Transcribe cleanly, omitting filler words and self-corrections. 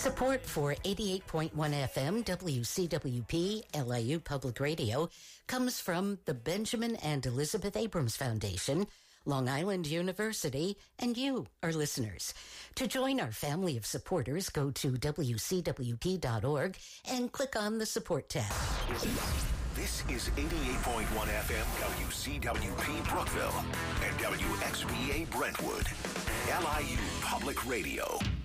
Support for 88.1 FM WCWP LIU Public Radio comes from the Benjamin and Elizabeth Abrams Foundation, Long Island University, and you, our listeners. To join our family of supporters, go to WCWP.org and click on the Support tab. This is 88.1 FM WCWP Brookville and WXVA Brentwood, LIU Public Radio.